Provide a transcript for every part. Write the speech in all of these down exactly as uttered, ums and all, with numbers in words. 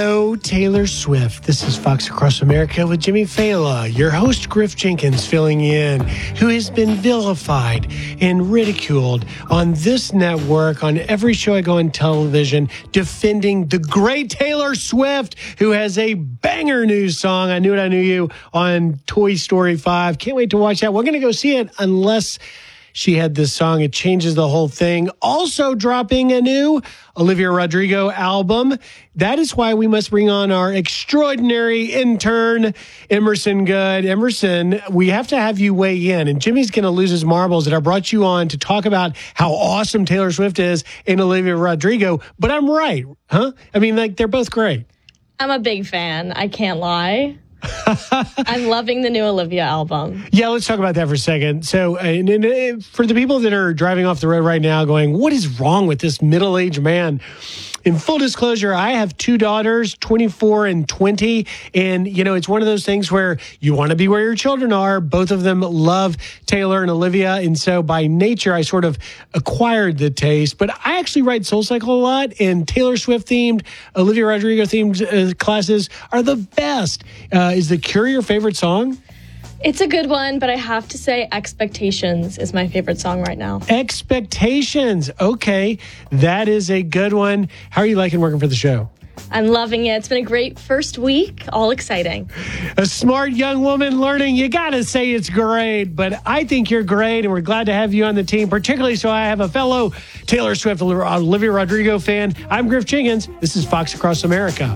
Hello, Taylor Swift. This is Fox Across America with Jimmy Fallon, your host, Griff Jenkins, filling in, who has been vilified and ridiculed on this network, on every show I go on television, defending the great Taylor Swift, who has a banger new song, I Knew It, I Knew You, on Toy Story five. Can't wait to watch that. We're going to go see it unless she had this song. It changes the whole thing. Also dropping a new Olivia Rodrigo album. That is why we must bring on our extraordinary intern, Emerson Good. Emerson, we have to have you weigh in. And Jimmy's going to lose his marbles that I brought you on to talk about how awesome Taylor Swift is and Olivia Rodrigo. But I'm right, huh? I mean, like, they're both great. I'm a big fan. I can't lie. I'm loving the new Olivia album. Yeah, let's talk about that for a second. So, and, and, and for the people that are driving off the road right now going, what is wrong with this middle-aged man? In full disclosure, I have two daughters, twenty-four and twenty. And, you know, it's one of those things where you want to be where your children are. Both of them love Taylor and Olivia. And so by nature, I sort of acquired the taste. But I actually ride SoulCycle a lot. And Taylor Swift themed, Olivia Rodrigo themed uh, classes are the best. Uh, is The Cure your favorite song? It's a good one, but I have to say Expectations is my favorite song right now. Expectations. Okay. That is a good one. How are you liking working for the show? I'm loving it. It's been a great first week. All exciting. A smart young woman learning. You got to say it's great, but I think you're great, and we're glad to have you on the team, particularly so I have a fellow Taylor Swift, Olivia Rodrigo fan. I'm Griff Jenkins. This is Fox Across America.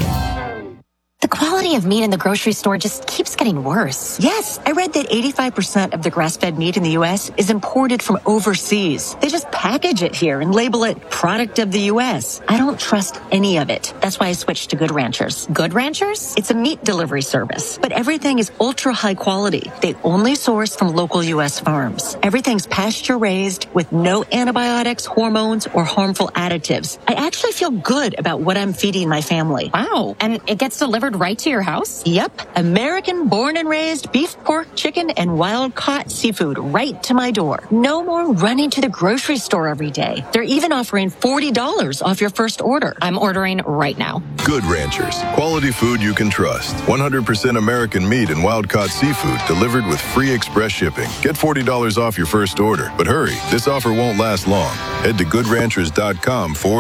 The quality of meat in the grocery store just keeps getting worse. Yes, I read that eighty-five percent of the grass-fed meat in the U S is imported from overseas. They just package it here and label it product of the U S. I don't trust any of it. That's why I switched to Good Ranchers. Good Ranchers? It's a meat delivery service, but everything is ultra high quality. They only source from local U S farms. Everything's pasture-raised with no antibiotics, hormones, or harmful additives. I actually feel good about what I'm feeding my family. Wow. And it gets delivered right to your house? Yep. American born and raised beef, pork, chicken, and wild caught seafood right to my door. No more running to the grocery store every day. They're even offering forty dollars off your first order. I'm ordering right now. Good Ranchers. Quality food you can trust. one hundred percent American meat and wild caught seafood delivered with free express shipping. Get forty dollars off your first order. But hurry, this offer won't last long. Head to good ranchers dot com forward